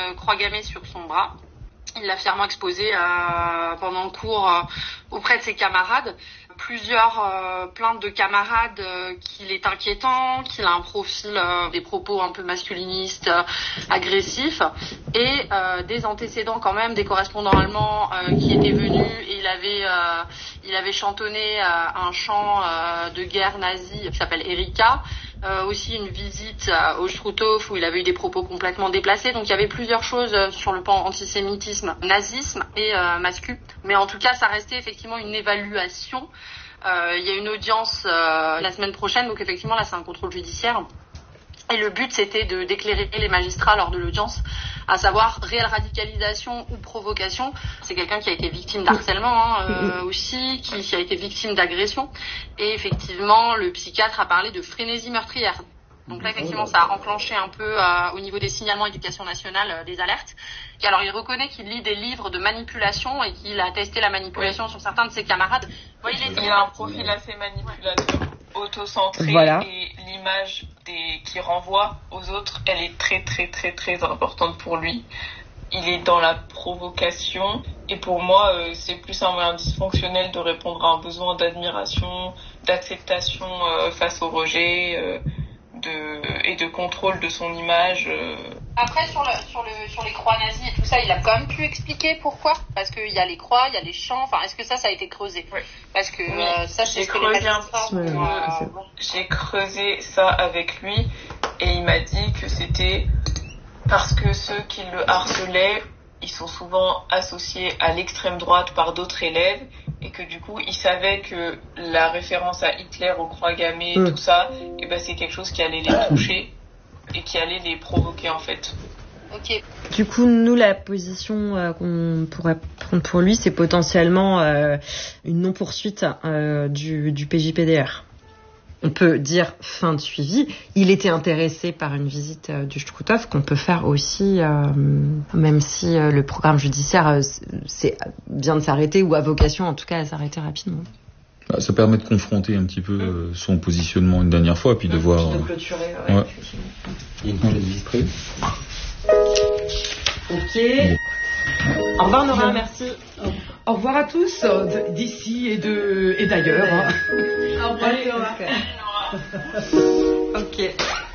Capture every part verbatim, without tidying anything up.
euh, croix gammée sur son bras. Il l'a fièrement exposée euh, pendant le cours euh, auprès de ses camarades. Plusieurs euh, plaintes de camarades euh, qu'il est inquiétant, qu'il a un profil, euh, des propos un peu masculinistes, euh, agressifs, et euh, des antécédents quand même, des correspondants allemands euh, qui étaient venus et il avait, euh, il avait chantonné euh, un chant euh, de guerre nazi qui s'appelle Erika. Euh, aussi une visite euh, au Struthof où il avait eu des propos complètement déplacés. Donc il y avait plusieurs choses euh, sur le plan antisémitisme, nazisme et euh, mascu. Mais en tout cas, ça restait effectivement une évaluation. Euh, il y a une audience euh, la semaine prochaine, donc effectivement là c'est un contrôle judiciaire. Et le but c'était de d'éclairer les magistrats lors de l'audience, à savoir réelle radicalisation ou provocation. C'est quelqu'un qui a été victime d'harcèlement hein, euh, aussi, qui, qui a été victime d'agression. Et effectivement, le psychiatre a parlé de frénésie meurtrière. Donc là, effectivement, ça a enclenché un peu euh, au niveau des signalements éducation nationale euh, des alertes. Et alors, il reconnaît qu'il lit des livres de manipulation et qu'il a testé la manipulation oui. sur certains de ses camarades. Ouais, il, est... il a un profil assez manipulateur, auto-centré voilà. Et l'image des... qui renvoie aux autres, elle est très très très très importante pour lui. Il est dans la provocation et pour moi, euh, c'est plus un moyen dysfonctionnel de répondre à un besoin d'admiration, d'acceptation euh, face au rejet. Euh, De, et de contrôle de son image. Euh... Après, sur, le, sur, le, sur les croix nazies et tout ça, il a quand même pu expliquer pourquoi. Parce qu'il y a les croix, il y a les chants. Enfin, est-ce que ça, ça a été creusé? Oui. Parce que oui. euh, ça, c'est j'ai ce que creusé les magistrats un peu. ont, euh, bon. J'ai creusé ça avec lui et il m'a dit que c'était parce que ceux qui le harcelaient, ils sont souvent associés à l'extrême droite par d'autres élèves et que du coup ils savaient que la référence à Hitler, aux croix gammées, mmh. tout ça, et ben c'est quelque chose qui allait les toucher et qui allait les provoquer en fait. Ok. Du coup, nous, la position euh, qu'on pourrait prendre pour lui, c'est potentiellement euh, une non-poursuite euh, du, du P J P D R. On peut dire fin de suivi. Il était intéressé par une visite euh, du Struthof qu'on peut faire aussi, euh, même si euh, le programme judiciaire euh, c'est, vient de s'arrêter ou a vocation en tout cas à s'arrêter rapidement. Bah, ça permet de confronter un petit peu euh, son positionnement une dernière fois, puis de mmh, voir. Puis de clôturer. Ouais, ouais. Il y a une prochaine visite prévue. Ok. Au revoir Nora, merci. Au revoir à tous, d'ici et de et d'ailleurs. Hein. Au revoir Nora. Ok.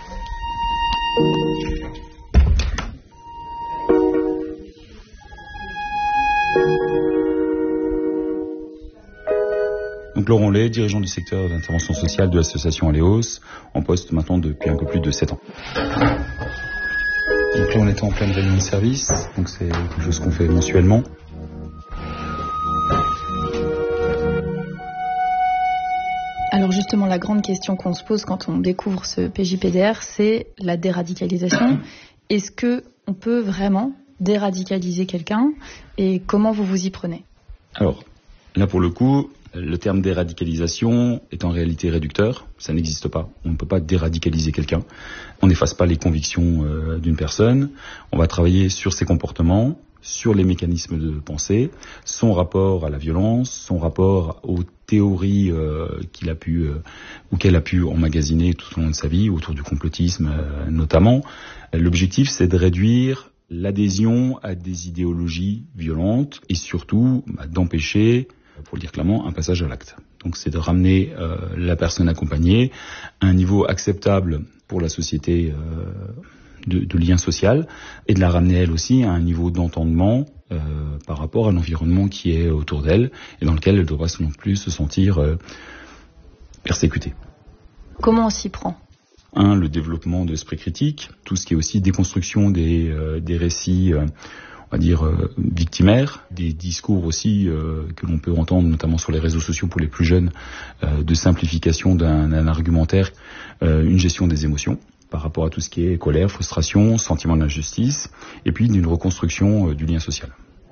Donc Laurent Lay, dirigeant du secteur d'intervention sociale de l'association Aléos, en poste maintenant depuis un peu plus de sept ans. Donc là on était en pleine réunion de service, donc c'est quelque chose qu'on fait mensuellement. Alors justement, la grande question qu'on se pose quand on découvre ce P J P D R, c'est la déradicalisation. Est-ce que on peut vraiment déradicaliser quelqu'un et comment vous vous y prenez? Alors, là pour le coup, le terme déradicalisation est en réalité réducteur, ça n'existe pas. On ne peut pas déradicaliser quelqu'un. On n'efface pas les convictions euh, d'une personne. On va travailler sur ses comportements, sur les mécanismes de pensée, son rapport à la violence, son rapport aux théories euh, qu'il a pu euh, ou qu'elle a pu emmagasiner tout au long de sa vie, autour du complotisme euh, notamment. L'objectif, c'est de réduire l'adhésion à des idéologies violentes et surtout bah, d'empêcher, pour le dire clairement, un passage à l'acte. Donc c'est de ramener euh, la personne accompagnée à un niveau acceptable pour la société euh, de, de lien social et de la ramener elle aussi à un niveau d'entendement euh, par rapport à l'environnement qui est autour d'elle et dans lequel elle ne doit pas non plus se sentir euh, persécutée. Comment on s'y prend ? Un, le développement de l'esprit critique, tout ce qui est aussi déconstruction des, euh, des récits euh, on va dire euh, victimaires, des discours aussi euh, que l'on peut entendre notamment sur les réseaux sociaux pour les plus jeunes, euh, de simplification d'un, d'un argumentaire, euh, une gestion des émotions par rapport à tout ce qui est colère, frustration, sentiment d'injustice, et puis d'une reconstruction euh, du lien social.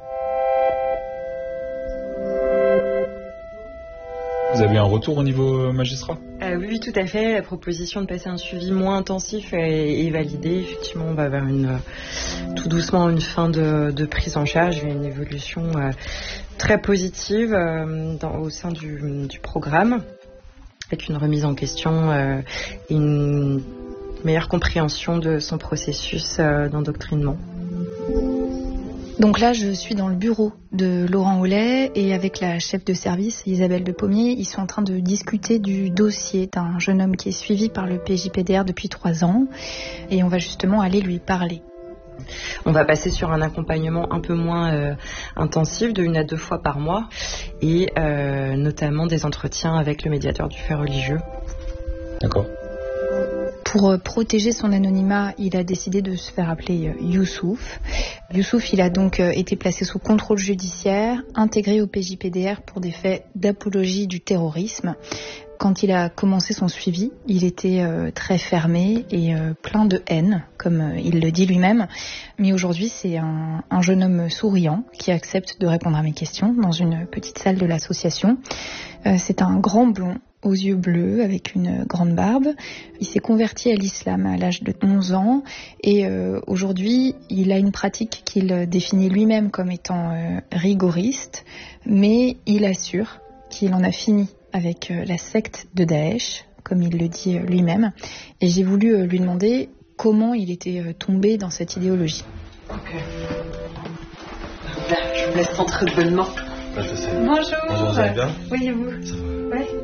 Vous avez un retour au niveau magistrat ? euh, Oui, tout à fait. La proposition de passer un suivi moins intensif est, est validée. Effectivement, on va vers une, euh, tout doucement une fin de, de prise en charge et une évolution euh, très positive euh, dans, au sein du, du programme, avec une remise en question euh, et une meilleure compréhension de son processus euh, d'endoctrinement. Donc là, je suis dans le bureau de Laurent Hollet et avec la chef de service, Isabelle de Pommier, ils sont en train de discuter du dossier d'un jeune homme qui est suivi par le P J P D R depuis trois ans et on va justement aller lui parler. On va passer sur un accompagnement un peu moins euh, intensif, de une à deux fois par mois, et euh, notamment des entretiens avec le médiateur du fait religieux. D'accord. Pour protéger son anonymat, il a décidé de se faire appeler Youssouf. Youssouf, il a donc été placé sous contrôle judiciaire, intégré au P J P D R pour des faits d'apologie du terrorisme. Quand il a commencé son suivi, il était euh, très fermé et euh, plein de haine, comme euh, il le dit lui-même. Mais aujourd'hui, c'est un, un jeune homme souriant qui accepte de répondre à mes questions dans une petite salle de l'association. Euh, c'est un grand blond aux yeux bleus avec une grande barbe. Il s'est converti à l'islam à l'âge de onze ans et euh, aujourd'hui, il a une pratique qu'il définit lui-même comme étant euh, rigoriste, mais il assure qu'il en a fini avec la secte de Daesh, comme il le dit lui-même. Et j'ai voulu lui demander comment il était tombé dans cette idéologie. Ok. Je vous laisse rentrer de bonnes mains. Bah, je sais. Bonjour. Bonjour, vous allez bien ? Oui, et vous ? Ça va. Ouais.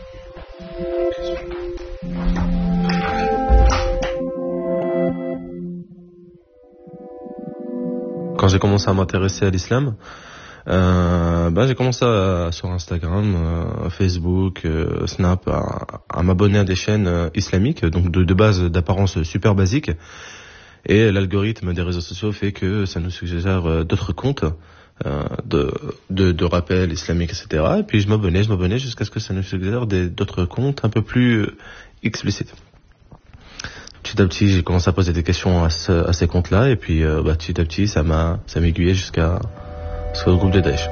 Quand j'ai commencé à m'intéresser à l'islam, Euh, bah, j'ai commencé à, sur Instagram, euh, Facebook, euh, Snap, à, à m'abonner à des chaînes euh, islamiques, donc de, de base d'apparence super basique. Et l'algorithme des réseaux sociaux fait que ça nous suggère euh, d'autres comptes euh, de, de, de rappels islamiques, et cetera. Et puis je m'abonnais, je m'abonnais jusqu'à ce que ça nous suggère des, d'autres comptes un peu plus euh, explicites. Petit à petit, j'ai commencé à poser des questions à, ce, à ces comptes-là, et puis euh, bah, petit à petit, ça m'a, ça m'a aiguillé jusqu'à sur le groupe de Daesh.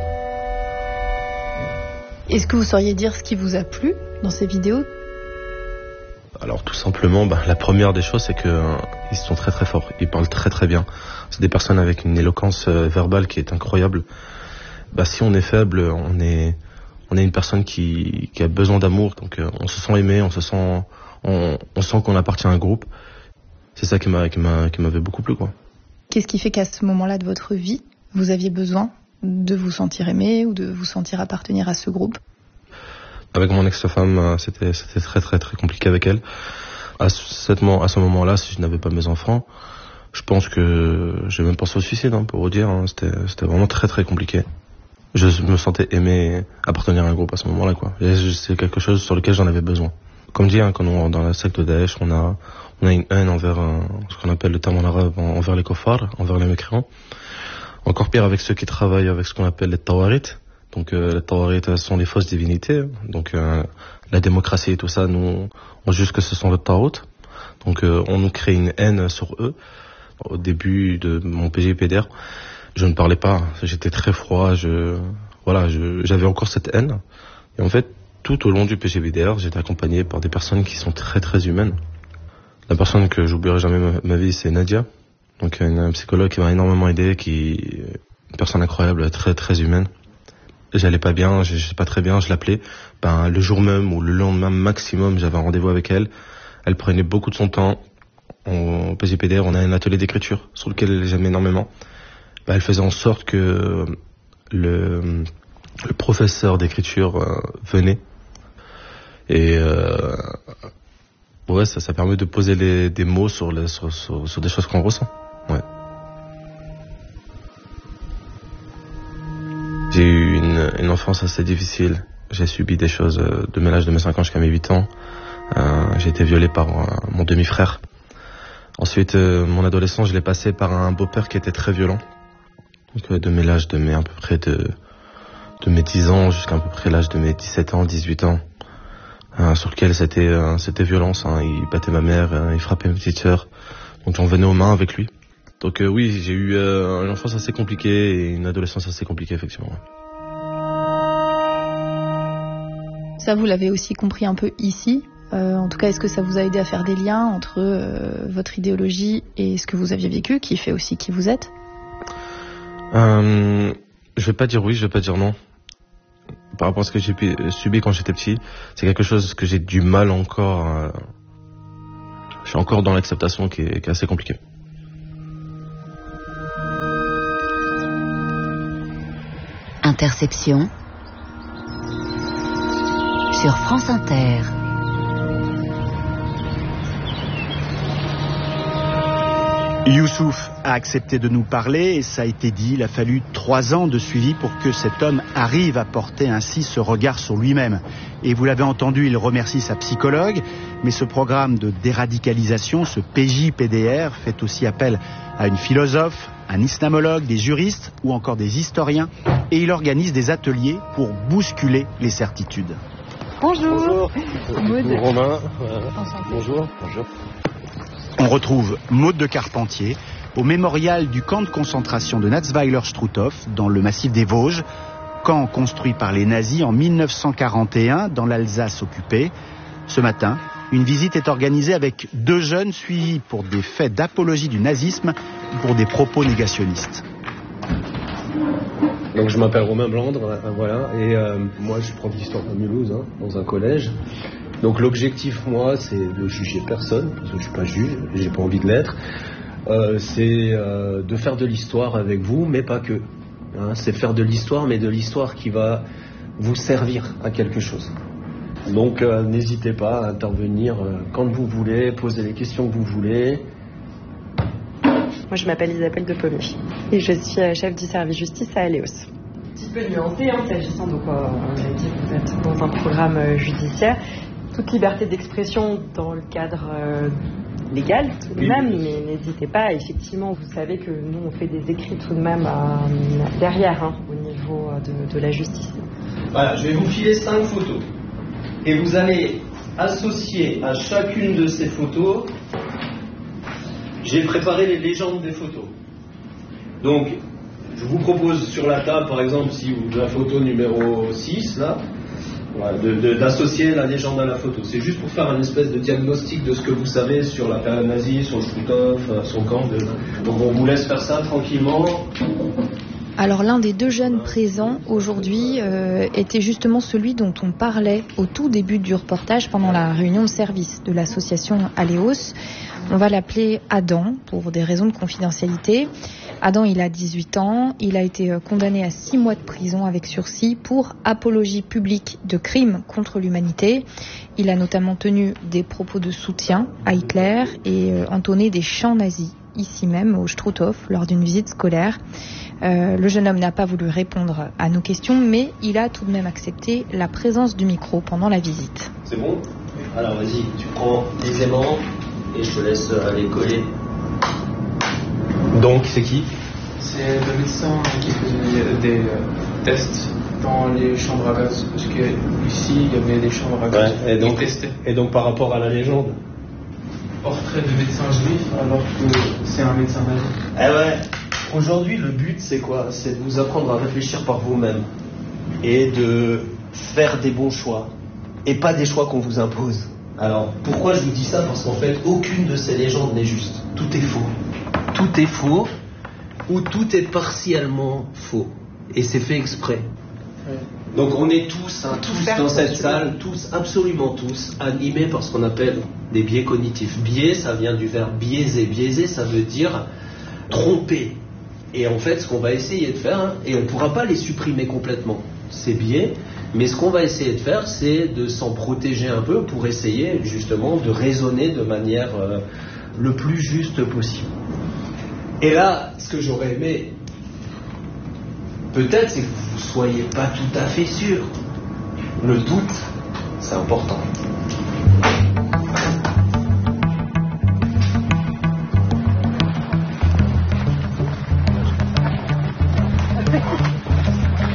Est-ce que vous sauriez dire ce qui vous a plu dans ces vidéos ? Alors tout simplement, bah, la première des choses, c'est que euh, ils sont très très forts. Ils parlent très très bien. C'est des personnes avec une éloquence euh, verbale qui est incroyable. Bah, si on est faible, on est on est une personne qui, qui a besoin d'amour. Donc euh, on se sent aimé, on se sent on, on sent qu'on appartient à un groupe. C'est ça qui m'a qui m'a qui m'avait beaucoup plu, quoi. Qu'est-ce qui fait qu'à ce moment-là de votre vie, vous aviez besoin de vous sentir aimé ou de vous sentir appartenir à ce groupe ? Avec mon ex-femme, c'était, c'était très très très compliqué avec elle. À ce, à ce moment-là, si je n'avais pas mes enfants, je pense que j'ai même pensé au suicide, hein, pour vous dire. Hein. C'était, c'était vraiment très très compliqué. Je me sentais aimé, appartenir à un groupe à ce moment-là, quoi. Et c'est quelque chose sur lequel j'en avais besoin. Comme dit, hein, quand on dans la secte de Daesh, on a on a une haine envers un, ce qu'on appelle le terme en arabe, envers les kofars, envers les mécréants. Encore pire avec ceux qui travaillent avec ce qu'on appelle les tawarit. Donc euh, les tawarit sont les fausses divinités. Donc euh, la démocratie et tout ça, nous on juge que ce sont les taout. Donc euh, on nous crée une haine sur eux. Au début de mon P J P D R, je ne parlais pas. J'étais très froid. Je voilà, je, j'avais encore cette haine. Et en fait, tout au long du P J P D R, j'étais accompagné par des personnes qui sont très très humaines. La personne que j'oublierai jamais ma, ma vie, c'est Nadia. Donc une psychologue qui m'a énormément aidé, qui une personne incroyable, très très humaine. J'allais pas bien, j'étais pas très bien, je l'appelais. Ben le jour même ou le lendemain maximum, j'avais un rendez-vous avec elle. Elle prenait beaucoup de son temps. Au P J P D R, on a un atelier d'écriture sur lequel j'aime énormément. Ben, elle faisait en sorte que le, le professeur d'écriture euh, venait. Et euh, ouais, ça, ça permet de poser les, des mots sur, les, sur, sur, sur des choses qu'on ressent. Ouais. J'ai eu une, une enfance assez difficile. J'ai subi des choses de l'âge de mes cinq ans jusqu'à mes huit ans. Euh, j'ai été violé par euh, mon demi-frère. Ensuite, euh, mon adolescence, je l'ai passé par un beau-père qui était très violent. Donc, euh, de mes l'âge de mes à peu près de, de mes dix ans jusqu'à à peu près l'âge de mes dix-sept ans, dix-huit ans. Euh, sur lequel c'était, euh, c'était violence. Hein. Il battait ma mère, euh, il frappait mes petites sœurs. Donc j'en venais aux mains avec lui. Donc euh, oui, j'ai eu euh, une enfance assez compliquée et une adolescence assez compliquée, effectivement. Ça, vous l'avez aussi compris un peu ici. Euh, en tout cas, est-ce que ça vous a aidé à faire des liens entre euh, votre idéologie et ce que vous aviez vécu, qui fait aussi qui vous êtes ? euh, Je vais pas dire oui, je vais pas dire non. Par rapport à ce que j'ai subi quand j'étais petit, c'est quelque chose que j'ai du mal encore. Euh, je suis encore dans l'acceptation qui est, qui est assez compliquée. Interception sur France Inter. Youssouf a accepté de nous parler et ça a été dit, il a fallu trois ans de suivi pour que cet homme arrive à porter ainsi ce regard sur lui-même. Et vous l'avez entendu, il remercie sa psychologue, mais ce programme de déradicalisation, ce P J P D R, fait aussi appel à une philosophe, un islamologue, des juristes ou encore des historiens, et il organise des ateliers pour bousculer les certitudes. Bonjour. Bonjour Romain. Bonjour. Bonjour. On retrouve Maude de Carpentier au mémorial du camp de concentration de Natzweiler-Struthof dans le massif des Vosges, camp construit par les nazis en mille neuf cent quarante et un dans l'Alsace occupée. Ce matin, une visite est organisée avec deux jeunes suivis pour des faits d'apologie du nazisme ou pour des propos négationnistes. Donc je m'appelle Romain Blandre, voilà, et euh, moi je suis prof d'histoire à Mulhouse, hein, dans un collège. Donc l'objectif, moi, c'est de juger personne, parce que je suis pas juge, j'ai pas envie de l'être. Euh, c'est euh, de faire de l'histoire avec vous, mais pas que. Hein, c'est faire de l'histoire, mais de l'histoire qui va vous servir à quelque chose. Donc euh, n'hésitez pas à intervenir euh, quand vous voulez, poser les questions que vous voulez. Moi, je m'appelle Isabelle de Pommier et je suis chef du service justice à Aléos. Un petit peu nuancé, hein, s'agissant de quoi on a dit que vous êtes dans un programme euh, judiciaire. Toute liberté d'expression dans le cadre euh, légal tout de même, mais n'hésitez pas, effectivement, vous savez que nous on fait des écrits tout de même euh, derrière, hein, au niveau de, de la justice. Voilà, je vais vous filer cinq photos et vous allez associer à chacune de ces photos, j'ai préparé les légendes des photos. Donc, je vous propose sur la table, par exemple, si vous la photo numéro six, là, voilà, de, de, d'associer la légende à la photo. C'est juste pour faire un espèce de diagnostic de ce que vous savez sur la période nazie, sur Struthof, son camp. De... Donc on vous laisse faire ça tranquillement. Alors l'un des deux jeunes présents aujourd'hui euh, était justement celui dont on parlait au tout début du reportage pendant la réunion de service de l'association Aléos. On va l'appeler Adam pour des raisons de confidentialité. Adam, il a dix-huit ans, il a été condamné à six mois de prison avec sursis pour apologie publique de crimes contre l'humanité. Il a notamment tenu des propos de soutien à Hitler et entonné des chants nazis, ici même au Struthof, lors d'une visite scolaire. Euh, le jeune homme n'a pas voulu répondre à nos questions, mais il a tout de même accepté la présence du micro pendant la visite. C'est bon ? Alors vas-y, tu prends les aimants et je te laisse aller coller. Donc, c'est qui ? C'est le médecin qui faisait des euh, tests dans les chambres à gaz. Parce qu'ici, il y avait des chambres à gaz. Ouais, et, donc, et donc, par rapport à la légende ? Portrait de médecin juif, alors que c'est un médecin nazi. Eh ouais. Aujourd'hui, le but, c'est quoi ? C'est de vous apprendre à réfléchir par vous-même. Et de faire des bons choix. Et pas des choix qu'on vous impose. Alors, pourquoi je vous dis ça ? Parce qu'en fait, aucune de ces légendes n'est juste. Tout est faux. Tout est faux, ou tout est partiellement faux. Et c'est fait exprès. Ouais. Donc on est tous, hein, tous dans cette salle, tous, absolument tous, animés par ce qu'on appelle des biais cognitifs. Biais, ça vient du verbe biaiser. Biaiser, ça veut dire tromper. Et en fait, ce qu'on va essayer de faire, hein, et on ne pourra pas les supprimer complètement, ces biais, mais ce qu'on va essayer de faire, c'est de s'en protéger un peu pour essayer justement de raisonner de manière euh, le plus juste possible. Et là, ce que j'aurais aimé, peut-être, c'est que vous ne soyez pas tout à fait sûr. Le doute, c'est important.